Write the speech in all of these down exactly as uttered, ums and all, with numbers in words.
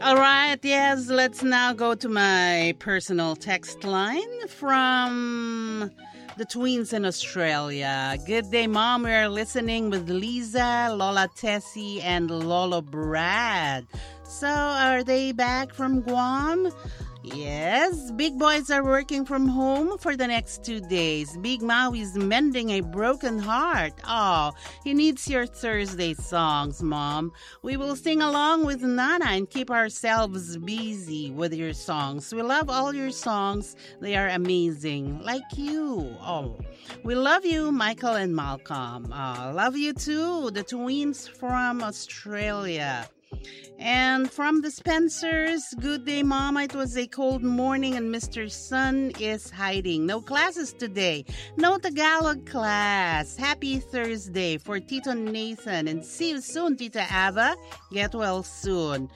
All right, yes, let's now go to my personal text line from the twins in Australia. Good day, Mom. We are listening with Lisa, Lola Tessie, and Lolo Brad. So, are they back from Guam? Yes, big boys are working from home for the next two days. Big Maui's mending a broken heart. Oh, he needs your Thursday songs, Mom. We will sing along with Nana and keep ourselves busy with your songs. We love all your songs. They are amazing. Like you. Oh, we love you, Michael and Malcolm. Oh, love you too, the twins from Australia. And from the Spencers, good day, Mama. It was a cold morning and Mister Sun is hiding. No classes today. No Tagalog class. Happy Thursday for Tito Nathan. And see you soon, Tita Ava. Get well soon.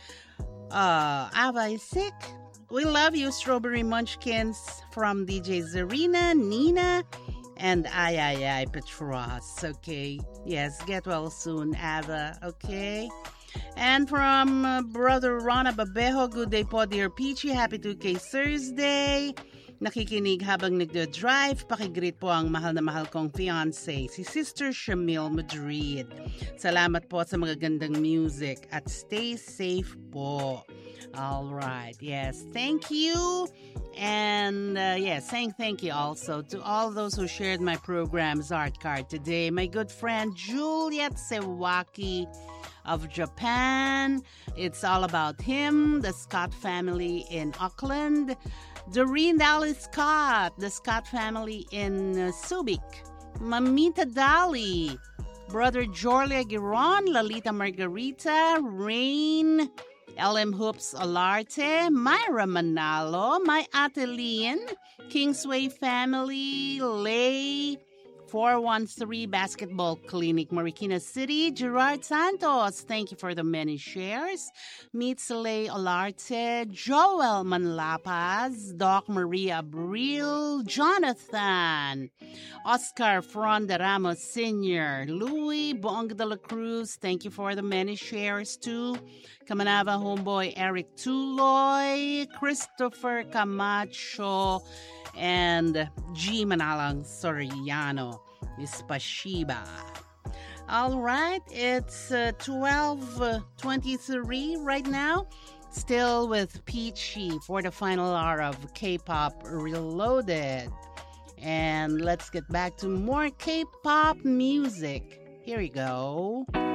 Uh, Ava is sick. We love you, Strawberry Munchkins from D J Zarina, Nina, and Ay Ay Ay Petros. Okay. Yes, get well soon, Ava. Okay. And from uh, Brother Rona Babejo, good day po, dear Peachy. Happy two K Thursday. Nakikinig habang nagdo-drive. Pakigreet po ang mahal na mahal kong fiancé, si Sister Shamil Madrid. Salamat po sa magagandang music at stay safe po. All right. Yes, thank you. And uh, yes, saying thank you also to all those who shared my program's art card today. My good friend Juliet Sewaki of Japan. It's all about him, the Scott family in Auckland. Doreen Dallas Scott, the Scott family in uh, Subic. Mamita Dali, Brother Jorlia Giron, Lalita Margarita, Rain, L M Hoops Olarte, Myra Manalo, my Atelian, Kingsway family, Lay, four one three Basketball Clinic, Marikina City. Gerard Santos, thank you for the many shares. Mitsley Olarte, Joel Manlapas, Doc Maria Abril, Jonathan, Oscar Fronda Ramos Senior, Louis Bong de la Cruz, thank you for the many shares too. Kamanava Homeboy Eric Tuloy, Christopher Camacho, and G. Manalang Soriano Ispashiba. All right, it's uh, twelve twenty-three right now. Still with Peachy for the final hour of K-Pop Reloaded. And let's get back to more K-Pop music. Here we go.